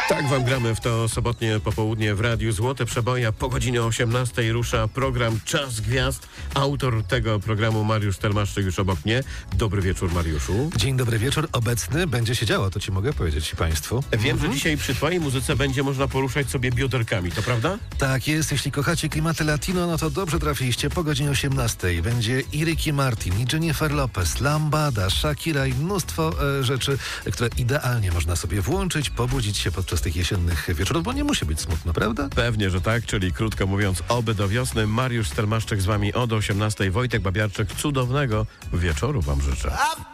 Tak wam gramy w to sobotnie popołudnie w Radiu Złote Przeboje. Po godzinie 18 rusza program Czas Gwiazd. Autor tego programu Mariusz Stelmaszczyk już obok mnie. Dobry wieczór, Mariuszu. Dzień dobry wieczór. Obecny będzie się działo, to ci mogę powiedzieć państwu. Wiem, że dzisiaj przy twojej muzyce będzie można poruszać sobie bioderkami, to prawda? Tak jest, jeśli kochacie klimaty latino, no to dobrze trafiliście. Po godzinie 18 będzie i Ricky Martin, i Jennifer Lopez, Lambada, Shakira i mnóstwo rzeczy, które idealnie można sobie włączyć, pobudzić się podczas tych jesiennych wieczorów, bo nie musi być smutno, prawda? Pewnie, że tak, czyli krótko mówiąc, oby do wiosny. Mariusz Stelmaszczyk z wami od 18. Wojtek Babiarczyk. Cudownego wieczoru wam życzę.